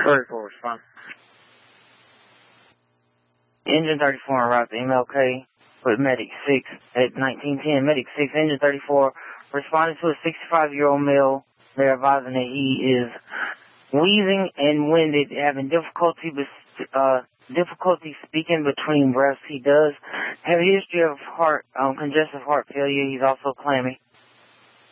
34, response. Engine 34 en route to MLK with Medic 6 at 1910. Medic 6, Engine 34, responding to a 65-year-old male. They're advising that he is wheezing and winded, having difficulty speaking between breaths. He does have a history of congestive heart failure. He's also clammy.